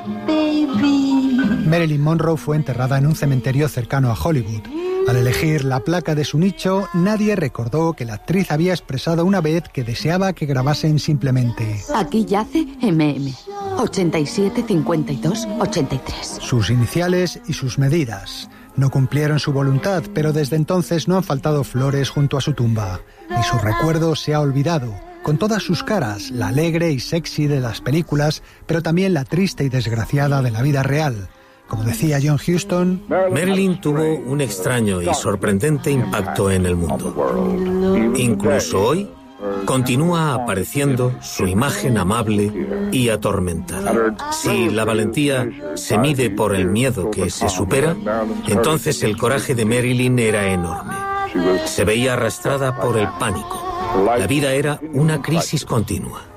baby. Marilyn Monroe fue enterrada en un cementerio cercano a Hollywood. Al elegir la placa de su nicho, nadie recordó que la actriz había expresado una vez que deseaba que grabasen simplemente: aquí yace MM, 87 52 83. Sus iniciales y sus medidas. No cumplieron su voluntad, pero desde entonces no han faltado flores junto a su tumba. Ni su recuerdo se ha olvidado. Con todas sus caras, la alegre y sexy de las películas, pero también la triste y desgraciada de la vida real. Como decía John Huston, Marilyn tuvo un extraño y sorprendente impacto en el mundo. Incluso hoy, continúa apareciendo su imagen amable y atormentada. Si la valentía se mide por el miedo que se supera, entonces el coraje de Marilyn era enorme. Se veía arrastrada por el pánico. La vida era una crisis continua.